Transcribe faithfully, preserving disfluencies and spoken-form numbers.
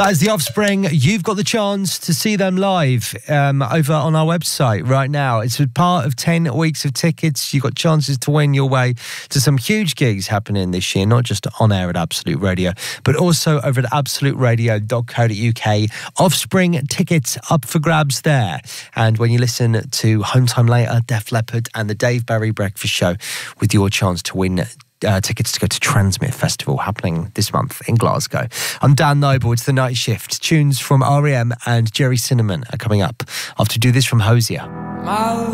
That is The Offspring. You've got the chance to see them live um, over on our website right now. It's a part of ten weeks of tickets. You've got chances to win your way to some huge gigs happening this year, not just on air at Absolute Radio, but also over at absolute radio dot co dot uk. Offspring tickets up for grabs there. And when you listen to Home Time Later, Def Leppard and the Dave Berry Breakfast Show, with your chance to win Uh, tickets to go to Transmit Festival happening this month in Glasgow. I'm Dan Noble. It's The Night Shift. Tunes from R E M and Jerry Cinnamon are coming up after Do This from Hosier. My